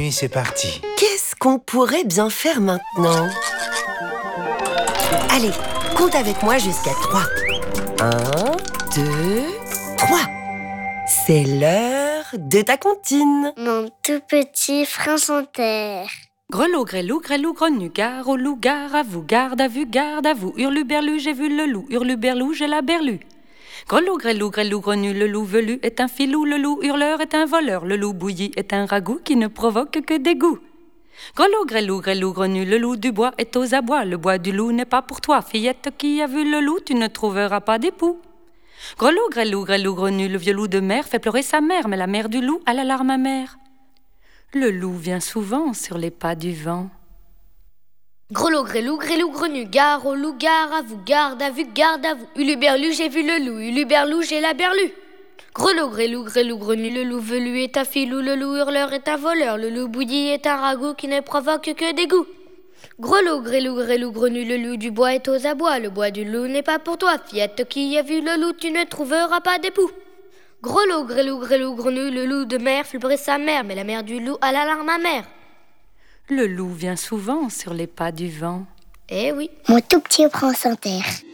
Allez, c'est parti. Qu'est-ce qu'on pourrait bien faire maintenant? Allez, compte avec moi jusqu'à 3. 1, 2, 3. C'est l'heure de ta comptine. Mon tout petit prince en terre. Grelot, grelou, grelou, grenu, gare au loup, gare à vous, garde à vue, garde à vous. Hurluberlu, j'ai vu le loup, hurluberlou, j'ai la berlue. Grelot, grelou, grelou, grenu, le loup velu est un filou, le loup hurleur est un voleur, le loup bouilli est un ragoût qui ne provoque que dégoût. Grelot, grelou, grelou, grenu, le loup du bois est aux abois, le bois du loup n'est pas pour toi. Fillette qui a vu le loup, tu ne trouveras pas d'époux. Grelot, grelou, grelou, grenu, le vieux loup de mer fait pleurer sa mère, mais la mère du loup a la larme amère. Le loup vient souvent sur les pas du vent. Grelot, grelou, grelou, grenu, gare au loup, gare à vous, garde à vue, garde à vous. Huluberlu, j'ai vu le loup, huluberlou, j'ai la berlue. Grelot, grelou, grelou, grenu, le loup velu est un filou, le loup hurleur est un voleur, le loup bouilli est un ragoût qui ne provoque que dégoût. Grelot, grelou, grelou, grenu, le loup du bois est aux abois, le bois du loup n'est pas pour toi. Fillette qui a vu le loup, tu ne trouveras pas d'époux. Grelot, grelou, grelou, grenu, le loup de mer fait pleurer sa mère, mais la mère du loup a la larme amère. Le loup vient souvent sur les pas du vent. Eh oui. Mon tout petit prince en terre.